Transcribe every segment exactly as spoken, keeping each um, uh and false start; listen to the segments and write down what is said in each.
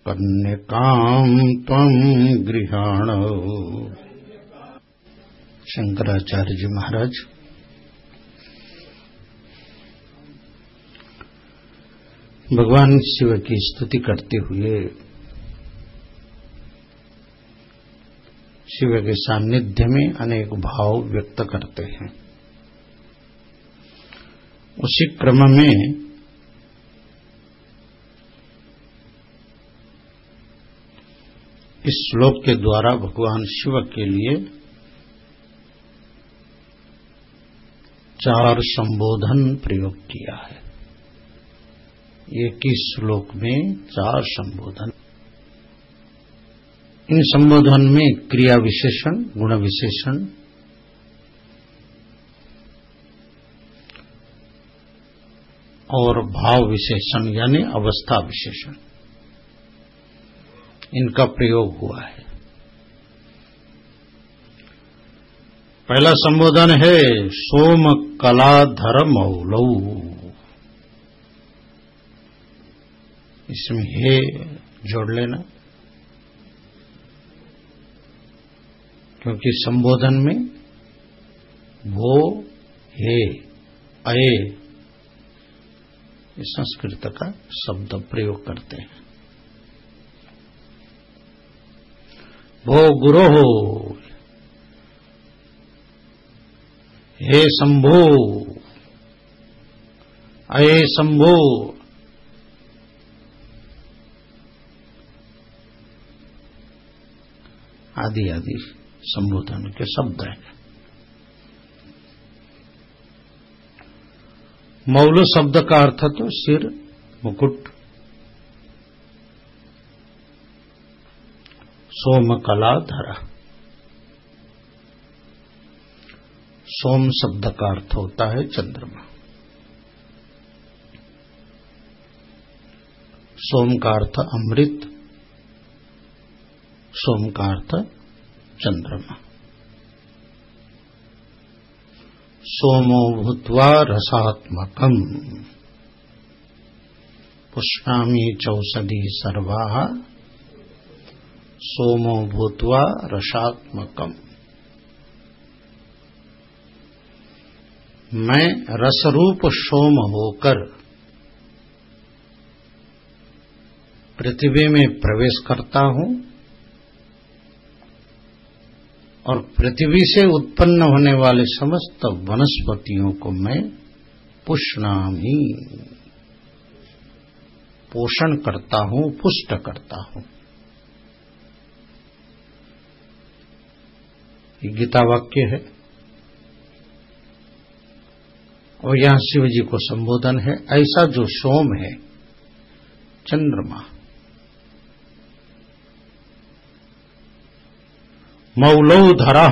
कन्यकां त्वं गृहाण। शंकराचार्य जी महाराज भगवान शिव की स्तुति करते हुए शिव के सान्निध्य में अनेक भाव व्यक्त करते हैं। उसी क्रम में इस श्लोक के द्वारा भगवान शिव के लिए चार संबोधन प्रयोग किया है। एक ही श्लोक में चार संबोधन। इन संबोधन में क्रिया विशेषण, गुण विशेषण और भाव विशेषण यानी अवस्था विशेषण, इनका प्रयोग हुआ है। पहला संबोधन है सोम कलाधर मौलौ। इसमें हे जोड़ लेना, क्योंकि संबोधन में वो हे अये इस संस्कृत का शब्द प्रयोग करते हैं। भो गुरो हो, हे शंभो, अये शंभो। आदि आदि संबोधन के शब्द हैं। मौल शब्द का अर्थ तो सिर, मुकुट। सोम कला धरा, सोम शब्द का अर्थ होता है चंद्रमा। सोम का अर्थ अमृत, सोम का अर्थ चंद्रमा। सोमो भूत्वा रसात्मकम् पुष्णामि चौषधि सर्वाः सोमो भूत्वा रसात्मकम्। मैं रसरूप सोम होकर पृथ्वी में प्रवेश करता हूं और पृथ्वी से उत्पन्न होने वाले समस्त वनस्पतियों को मैं पुष्णामि, पोषण करता हूं, पुष्ट करता हूं। ये गीता वाक्य है और यहां शिव जी को संबोधन है। ऐसा जो सोम है, चंद्रमा, मौलौ धरः,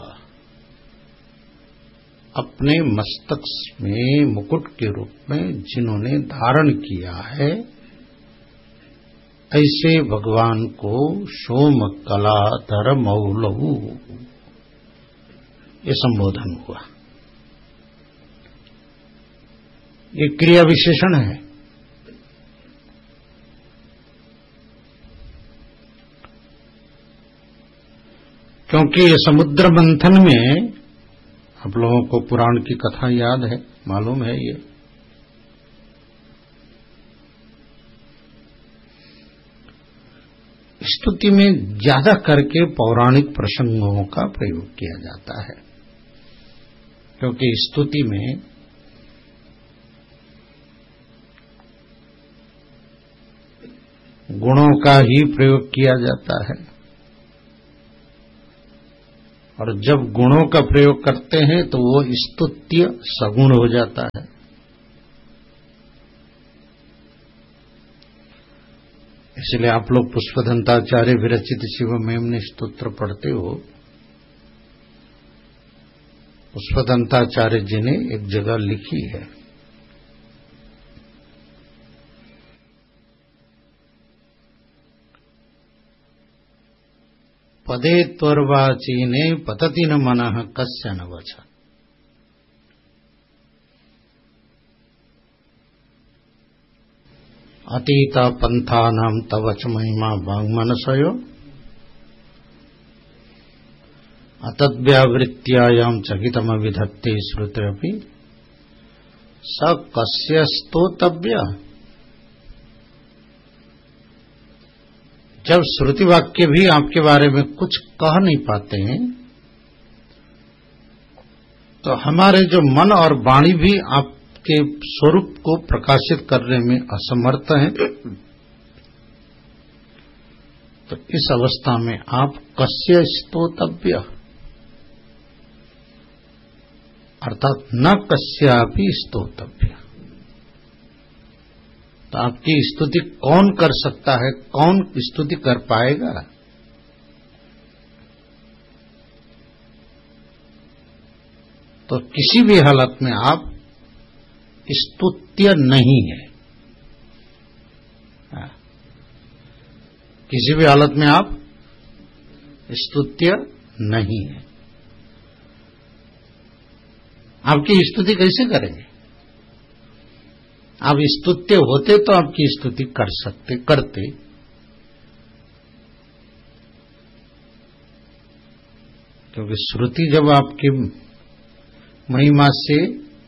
अपने मस्तक में मुकुट के रूप में जिन्होंने धारण किया है, ऐसे भगवान को सोम कलाधर मौलौ ये संबोधन हुआ। ये क्रिया विशेषण है। क्योंकि ये समुद्र मंथन में, आप लोगों को पुराण की कथा याद है, मालूम है, ये स्तुति में ज्यादा करके पौराणिक प्रसंगों का प्रयोग किया जाता है। क्योंकि स्तुति में गुणों का ही प्रयोग किया जाता है और जब गुणों का प्रयोग करते हैं तो वो स्तुत्य सगुण हो जाता है। इसलिए आप लोग पुष्पदंताचार्य विरचित शिवमेमने स्तोत्र पढ़ते हो। पुष्पदंताचार्य जी ने एक जगह लिखी है, पदे त्वर्वाचीने पतति न मनः कस्य न वचः। अतीत पंथानाम तव च महिमा वाङ्मनसयो अतद्व्यावृत्त्यायां चकितमविधत्ते श्रुतिरपि स कस्य स्तोतव्य। जब श्रुति वाक्य भी आपके बारे में कुछ कह नहीं पाते हैं, तो हमारे जो मन और वाणी भी आपके स्वरूप को प्रकाशित करने में असमर्थ हैं, तो इस अवस्था में आप कस्य स्तोतव्य, अर्थात न कस्यापि स्तोतव्य। तो आपकी स्तुति कौन कर सकता है, कौन स्तुति कर पाएगा? तो किसी भी हालत में आप स्तुत्य नहीं है। किसी भी हालत में आप स्तुत्य नहीं है। आपकी स्तुति कैसे करेंगे? आप स्तुत्य होते तो आपकी स्तुति कर सकते, करते। क्योंकि श्रुति जब आपकी महिमा से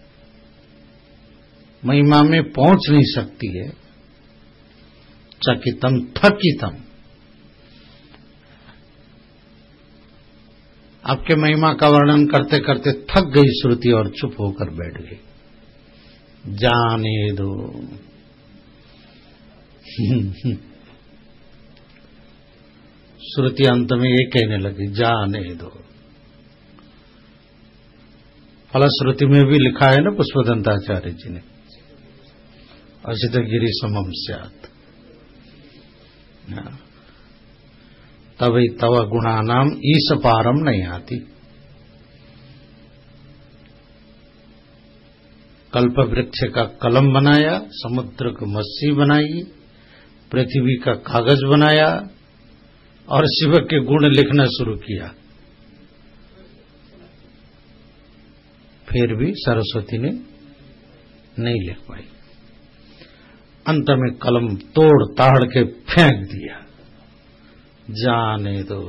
महिमा में पहुंच नहीं सकती है, चकितम थकितम, आपके महिमा का वर्णन करते करते थक गई श्रुति और चुप होकर बैठ गई। जाने दो। श्रुति अंत में ये कहने लगी, जाने दो। फलश्रुति में भी लिखा है ना पुष्पदंताचार्य जी ने, असित गिरि समम स्यात्। तभी तव गुणानाम ईश पारम नहीं आती। कल्प वृक्ष का कलम बनाया, समुद्र को मत्स्य बनाई, पृथ्वी का कागज बनाया और शिव के गुण लिखना शुरू किया। फिर भी सरस्वती ने नहीं लिख पाई। अंत में कलम तोड़ ताड़ के फेंक दिया। जाने दो,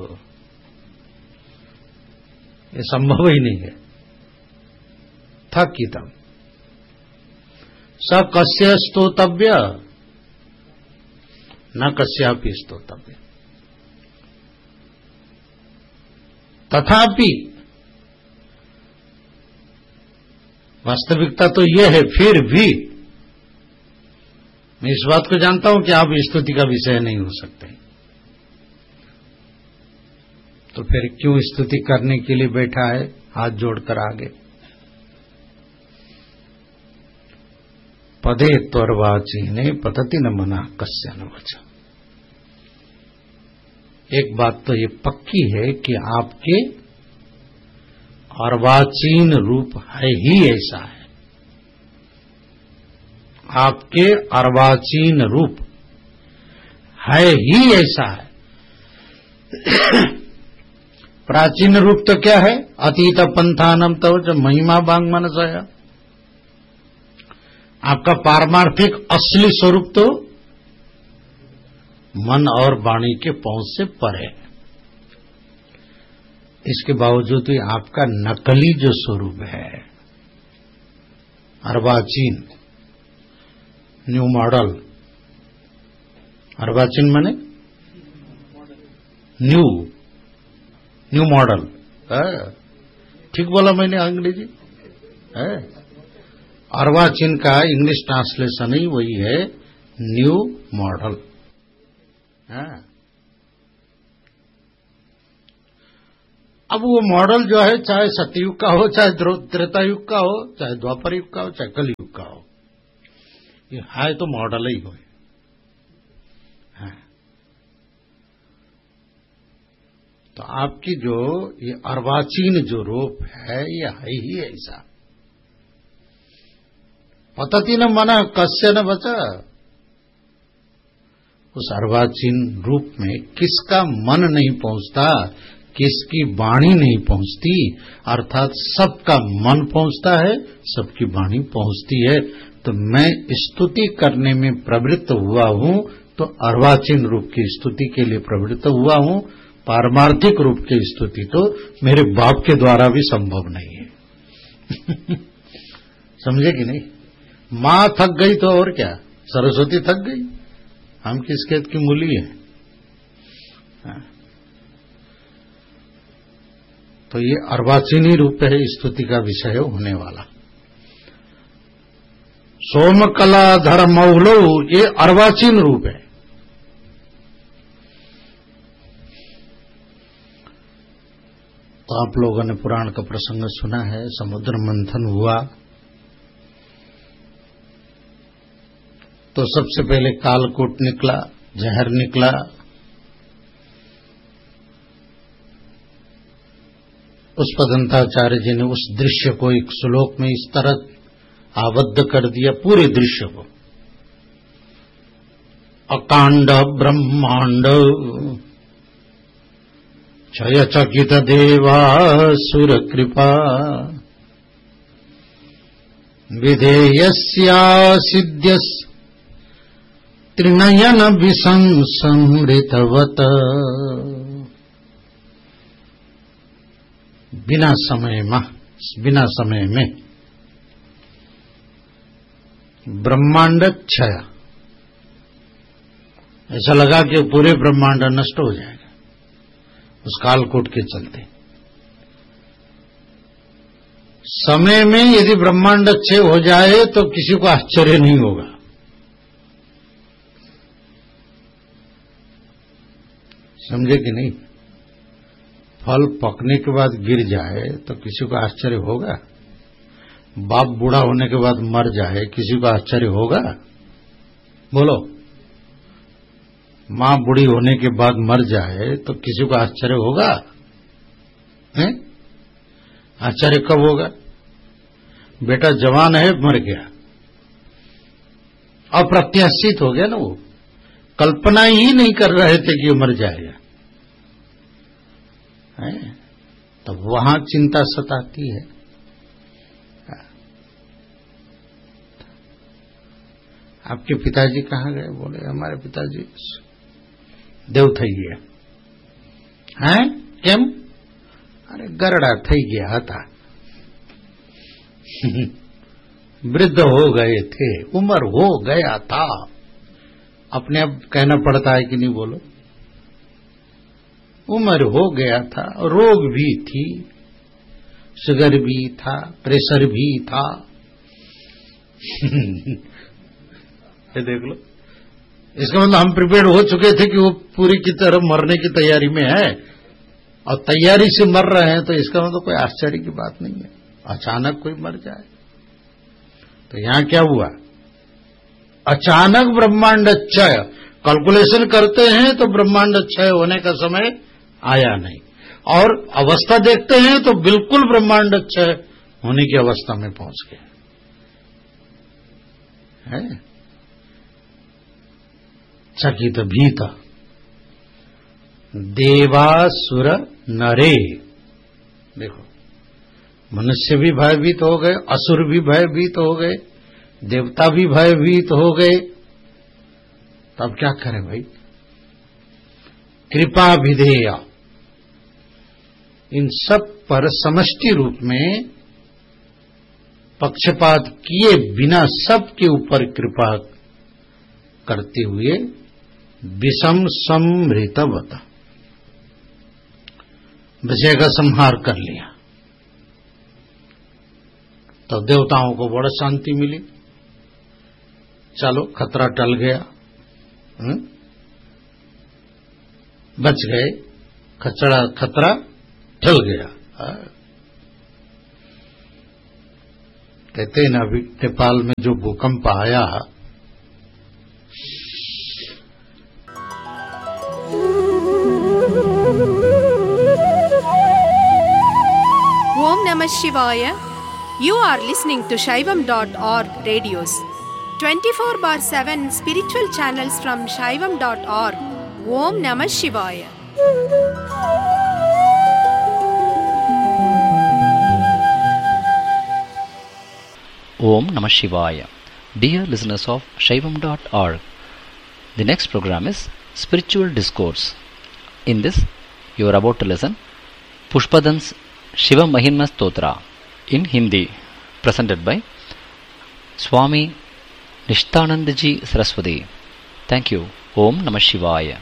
ये संभव ही नहीं है। थकितम स कस्य स्तोतव्य, न कस्यापि स्तोतव्य। तथापि वास्तविकता तो यह है, फिर भी मैं इस बात को जानता हूं कि आप स्तुति का विषय नहीं हो सकते, तो फिर क्यों स्तुति करने के लिए बैठा है हाथ जोड़कर आगे? पदे त्वर्वाचीने पतति न मना कस्य न वचा। एक बात तो ये पक्की है कि आपके अर्वाचीन रूप है ही ऐसा है। आपके अर्वाचीन रूप है ही ऐसा है। प्राचीन रूप तो क्या है? अतीत पंथानम तव जो महिमा वाङ्मनसया। आपका पारमार्थिक असली स्वरूप तो मन और वाणी के पहुंच से परे है। इसके बावजूद भी आपका नकली जो स्वरूप है, अर्वाचीन, न्यू मॉडल। अर्वाचीन माने न्यू न्यू मॉडल। ठीक बोला मैंने अंग्रेजी है? अर्वाचीन का इंग्लिश ट्रांसलेशन ही वही है, न्यू मॉडल। अब वो मॉडल जो है, चाहे सतयुग का हो, चाहे त्रेता युग का हो, चाहे द्वापर युग का हो, चाहे कलयुग का हो, ये है तो मॉडल ही हो। तो आपकी जो ये अर्वाचीन जो रूप है, ये है ही ऐसा। पतति न मना कस्य न बचा। उस अर्वाचीन रूप में किसका मन नहीं पहुंचता किसकी वाणी नहीं पहुंचती, अर्थात सबका मन पहुंचता है, सबकी वाणी पहुंचती है। तो मैं स्तुति करने में प्रवृत्त हुआ हूं तो अर्वाचीन रूप की स्तुति के लिए प्रवृत्त हुआ हूं। पारमार्थिक रूप की स्तुति तो मेरे बाप के द्वारा भी संभव नहीं है। समझे कि नहीं? मां थक गई तो और क्या, सरस्वती थक गई, हम किस खेत की मूली है। हाँ। तो ये अर्वाचीनी रूप है स्तुति का विषय होने वाला। सोमकला धर्मौलो ये अर्वाचीन रूप है। तो आप लोगों ने पुराण का प्रसंग सुना है, समुद्र मंथन हुआ तो सबसे पहले कालकूट निकला, जहर निकला, पुष्पदंताचार्य जी ने उस दृश्य को एक श्लोक में इस तरह आबद्ध कर दिया, पूरे दृश्य को। अकांड ब्रह्मांड क्षय चकित देवासुर कृपा विधेयस्या सिद्ध्यस त्रिनयन विसंसमृतवत। बिना समय में बिना समय में ब्रह्मांड क्षय, ऐसा लगा कि पूरे ब्रह्मांड नष्ट हो जाएगा उस कालकूट के चलते। समय में यदि ब्रह्मांड क्षय हो जाए तो किसी को आश्चर्य नहीं होगा। समझे कि नहीं? फल पकने के बाद गिर जाए तो किसी को आश्चर्य होगा? बाप बूढ़ा होने के बाद मर जाए किसी को आश्चर्य होगा? बोलो। मां बूढ़ी होने के बाद मर जाए तो किसी को आश्चर्य होगा? हैं? आश्चर्य कब होगा? बेटा जवान है, मर गया, अप्रत्याशित हो गया ना, वो कल्पना ही नहीं कर रहे थे कि वो मर जाएगा। तो वहां चिंता सताती है। आपके पिताजी कहाँ गए? बोले हमारे पिताजी देव थई गया। हैं? केम? अरे गरड़ा थई गया था। वृद्ध हो गए थे, उम्र हो गया था। अपने आप कहना पड़ता है कि नहीं? बोलो। उम्र हो गया था, रोग भी थी, शुगर भी था, प्रेशर भी था। ये देख लो, इसका मतलब हम प्रिपेयर हो चुके थे कि वो पूरी की तरह मरने की तैयारी में है और तैयारी से मर रहे हैं, तो इसका मतलब कोई आश्चर्य की बात नहीं है। अचानक कोई मर जाए तो यहां क्या हुआ? अचानक ब्रह्मांड क्षय। कैलकुलेशन करते हैं तो ब्रह्मांड क्षय होने का समय आया नहीं, और अवस्था देखते हैं तो बिल्कुल ब्रह्मांड क्षय होने की अवस्था में पहुंच गए है। चकित भीत देवासुर नरे। देखो, मनुष्य भी भयभीत हो गए, असुर भी भयभीत हो गए, देवता भी भयभीत हो गए। तो अब क्या करें भाई? कृपा विधेय, इन सब पर समष्टि रूप में पक्षपात किए बिना सबके ऊपर कृपा करते हुए विषम समृतवत विषय का संहार कर लिया। तो देवताओं को बड़ा शांति मिली। चलो, खतरा टल गया, हुँ? बच गए, खतरा खतरा टल गया। कहते हैं ना, अभी नेपाल में जो भूकंप आया, Om Namah Shivaya. You are listening to Shaivam dot org radios. twenty-four bar seven spiritual channels from Shaivam dot org. Om Namah Shivaya. Om Namah Shivaya. Dear listeners of Shaivam dot org, the next program is Spiritual Discourse. In this, you are about to listen Pushpadan's Shiva Mahimma Stotra in Hindi, presented by Swami Nishtanandaji Saraswati. Thank you. Om Namah Shivaya.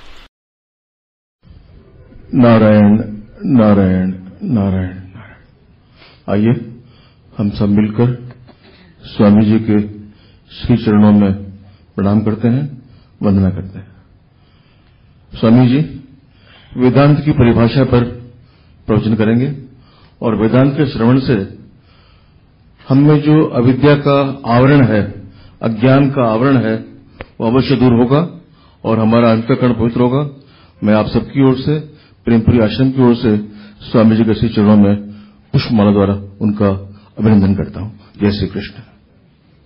Narayan Narayan Narayan Narayan. आइए हम सब मिलकर स्वामी जी के श्री चरणों में प्रणाम करते हैं, वंदना करते हैं। स्वामी जी वेदांत की परिभाषा पर प्रवचन करेंगे और वेदांत के श्रवण से हम में जो अविद्या का आवरण है, अज्ञान का आवरण है, वो अवश्य दूर होगा और हमारा अंतःकरण पवित्र होगा। मैं आप सबकी ओर से, प्रेमपुरी आश्रम की ओर से स्वामी जी के श्री चरणों में पुष्पमाला द्वारा उनका अभिनंदन करता हूं। जय श्री कृष्ण।